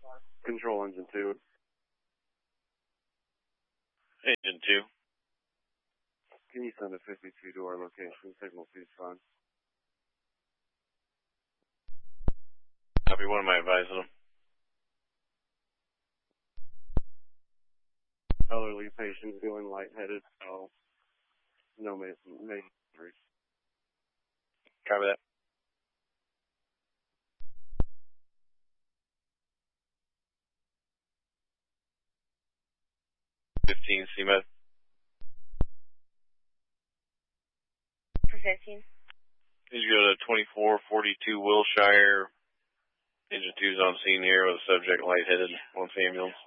Control engine 2. Engine 2. Can you send a 52 to our location? Signal 2's fine. Copy, what am I advising them? Elderly patient feeling lightheaded, so no major injuries. Copy that. CMed. For 15. Did you go to 2442 Wilshire? Engine 2's on scene here with a subject lightheaded, wants ambulance.